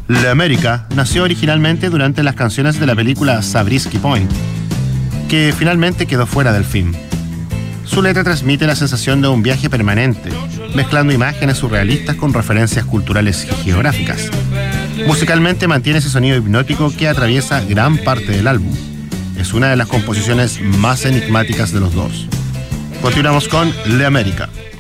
L'America nació originalmente durante las canciones de la película Zabriskie Point, que finalmente quedó fuera del film. Su letra transmite la sensación de un viaje permanente, mezclando imágenes surrealistas con referencias culturales y geográficas. Musicalmente mantiene ese sonido hipnótico que atraviesa gran parte del álbum. Es una de las composiciones más enigmáticas de los dos. Continuamos con L'America.